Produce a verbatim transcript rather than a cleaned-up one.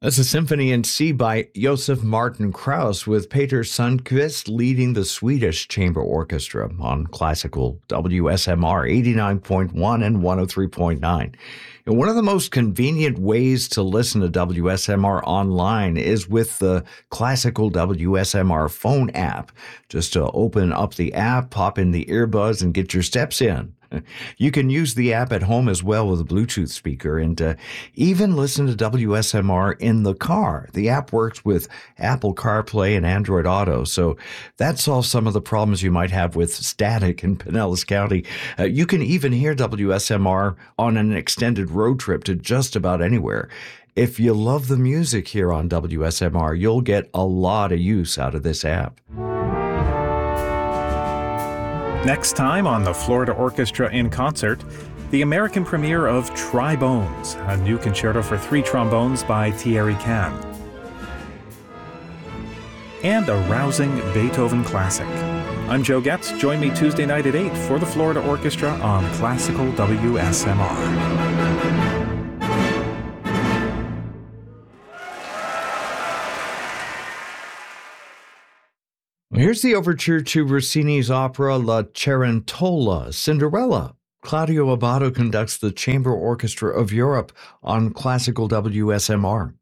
That's a symphony in C by Josef Martin Krauss with Peter Sundqvist leading the Swedish Chamber Orchestra on classical W S M R eighty-nine point one and one oh three point nine. And one of the most convenient ways to listen to W S M R online is with the classical W S M R phone app. Just to open up the app, pop in the earbuds, and get your steps in. You can use the app at home as well with a Bluetooth speaker and uh, even listen to W S M R in the car. The app works with Apple CarPlay and Android Auto, so that solves some of the problems you might have with static in Pinellas County. Uh, you can even hear W S M R on an extended road trip to just about anywhere. If you love the music here on W S M R, you'll get a lot of use out of this app. Next time on the Florida Orchestra in Concert, the American premiere of Tri-Bones, a new concerto for three trombones by Thierry Kahn. And a rousing Beethoven classic. I'm Joe Getz. Join me Tuesday night at eight for the Florida Orchestra on Classical W S M R. Here's the overture to Rossini's opera La Cenerentola, Cinderella. Claudio Abbado conducts the Chamber Orchestra of Europe on Classical W S M R.